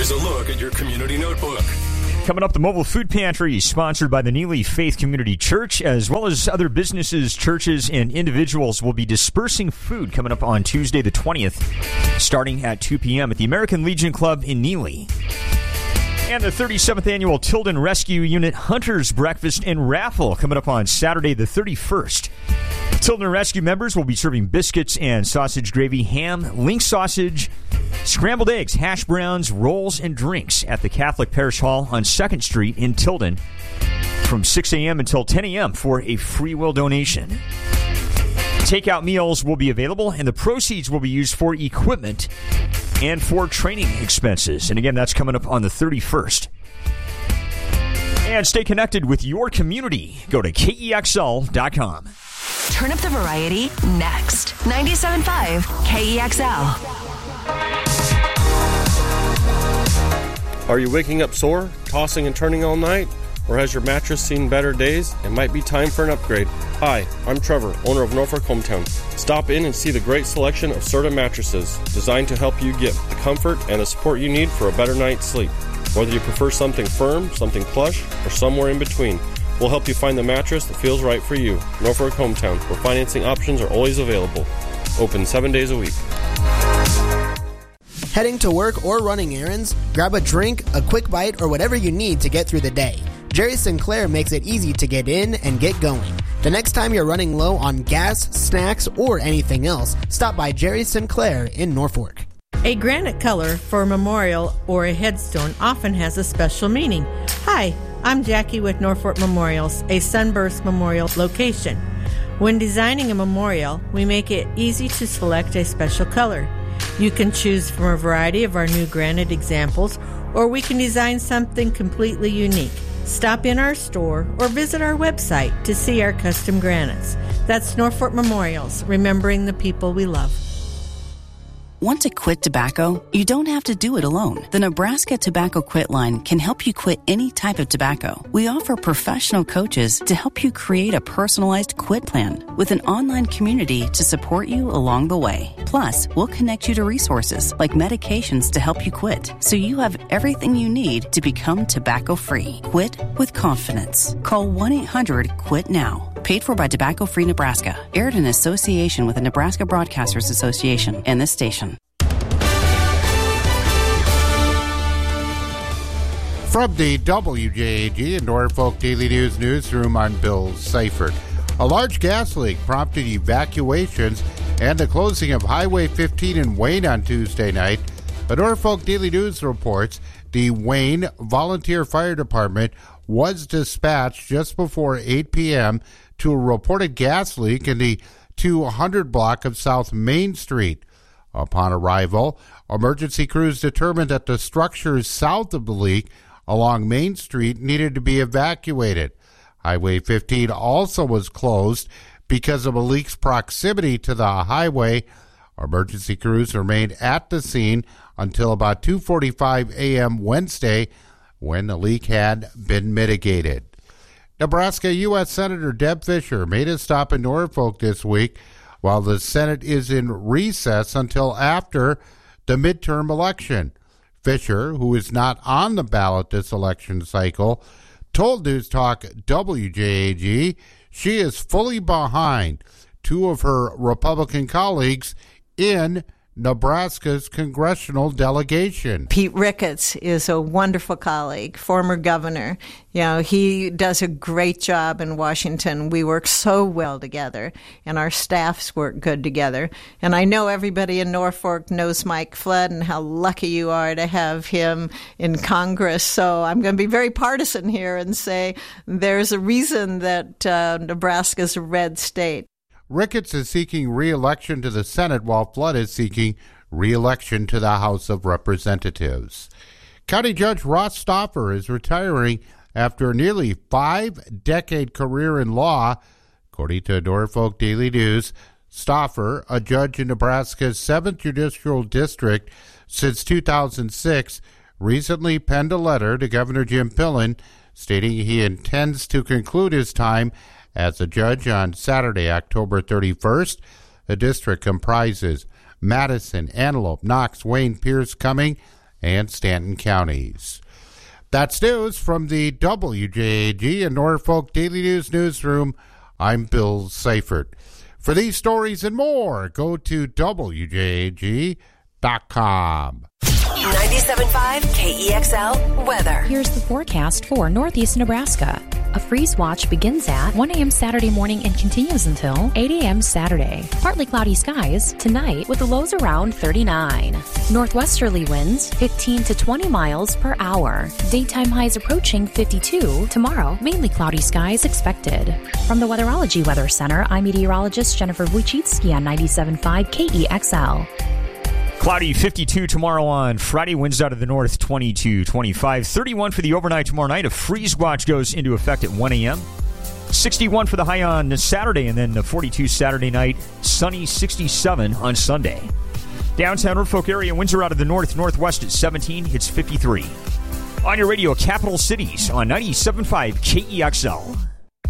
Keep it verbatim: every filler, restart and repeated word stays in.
is a look at your community notebook. Coming up, the Mobile Food Pantry, sponsored by the Neely Faith Community Church, as well as other businesses, churches, and individuals will be dispersing food coming up on Tuesday the twentieth, starting at two p.m. at the American Legion Club in Neely. And the thirty-seventh Annual Tilden Rescue Unit Hunters Breakfast and Raffle coming up on Saturday the thirty-first. Tilden Rescue members will be serving biscuits and sausage gravy, ham, link sausage, scrambled eggs, hash browns, rolls, and drinks at the Catholic Parish Hall on second Street in Tilden from six a.m. until ten a.m. for a free will donation. Takeout meals will be available, and the proceeds will be used for equipment and for training expenses. And again, that's coming up on the thirty-first. And stay connected with your community. Go to K E X L dot com. Turn up the variety next. ninety-seven point five K E X L. Are you waking up sore, tossing and turning all night? Or has your mattress seen better days? It might be time for an upgrade. Hi, I'm Trevor, owner of Norfolk Hometown. Stop in and see the great selection of Serta mattresses, designed to help you get the comfort and the support you need for a better night's sleep. Whether you prefer something firm, something plush, or somewhere in between, we'll help you find the mattress that feels right for you. Norfolk Hometown, where financing options are always available. Open seven days a week. Heading to work or running errands? Grab a drink, a quick bite, or whatever you need to get through the day. Jerry Sinclair makes it easy to get in and get going. The next time you're running low on gas, snacks, or anything else, stop by Jerry Sinclair in Norfolk. A granite color for a memorial or a headstone often has a special meaning. Hi, I'm Jackie with Norfolk Memorials, a Sunburst Memorial location. When designing a memorial, we make it easy to select a special color. You can choose from a variety of our new granite examples, or we can design something completely unique. Stop in our store or visit our website to see our custom granites. That's Norfolk Memorials, remembering the people we love. Want to quit tobacco? You don't have to do it alone. The Nebraska Tobacco Quit Line can help you quit any type of tobacco. We offer professional coaches to help you create a personalized quit plan with an online community to support you along the way. Plus, we'll connect you to resources like medications to help you quit, so you have everything you need to become tobacco-free. Quit with confidence. Call one eight hundred quit now. Paid for by Tobacco Free Nebraska. Aired in association with the Nebraska Broadcasters Association and this station. From the W J A G and Norfolk Daily News newsroom, I'm Bill Seifert. A large gas leak prompted evacuations and the closing of Highway fifteen in Wayne on Tuesday night. The Norfolk Daily News reports the Wayne Volunteer Fire Department was dispatched just before eight p.m. to a reported gas leak in the two hundred block of South Main Street. Upon arrival, emergency crews determined that the structures south of the leak along Main Street needed to be evacuated. Highway fifteen also was closed because of a leak's proximity to the highway. Emergency crews remained at the scene until about two forty-five a.m. Wednesday, when the leak had been mitigated. Nebraska U S Senator Deb Fischer made a stop in Norfolk this week while the Senate is in recess until after the midterm election. Fischer, who is not on the ballot this election cycle, told News Talk W J A G she is fully behind two of her Republican colleagues in Nebraska's congressional delegation. Pete Ricketts is a wonderful colleague, former governor. You know, he does a great job in Washington. We work so well together, and our staffs work good together. And I know everybody in Norfolk knows Mike Flood and how lucky you are to have him in Congress. So I'm going to be very partisan here and say there's a reason that uh, Nebraska's a red state. Ricketts is seeking re-election to the Senate, while Flood is seeking re-election to the House of Representatives. County Judge Ross Stauffer is retiring after a nearly five-decade career in law. According to Norfolk Daily News, Stauffer, a judge in Nebraska's seventh Judicial District since two thousand six, recently penned a letter to Governor Jim Pillen stating he intends to conclude his time as a judge on Saturday, October thirty-first. The district comprises Madison, Antelope, Knox, Wayne, Pierce, Cumming, and Stanton counties. That's news from the W J A G and Norfolk Daily News newsroom. I'm Bill Seifert. For these stories and more, go to W J A G dot com. ninety-seven point five K E X L weather. Here's the forecast for northeast Nebraska. A freeze watch begins at one a.m. Saturday morning and continues until eight a.m. Saturday. Partly cloudy skies tonight with the lows around thirty-nine. Northwesterly winds fifteen to twenty miles per hour. Daytime highs approaching fifty-two. Tomorrow, mainly cloudy skies expected. From the Weatherology Weather Center, I'm meteorologist Jennifer Wojcicki on ninety-seven point five K E X L. Cloudy, fifty-two tomorrow on Friday. Winds out of the north, twenty-two, twenty-five. thirty-one for the overnight tomorrow night. A freeze watch goes into effect at one a.m. sixty-one for the high on Saturday, and then the forty-two Saturday night. Sunny, sixty-seven on Sunday. Downtown Norfolk area, winds are out of the north, northwest at seventeen. It's fifty-three. On your radio, Capital Cities on ninety-seven point five K E X L.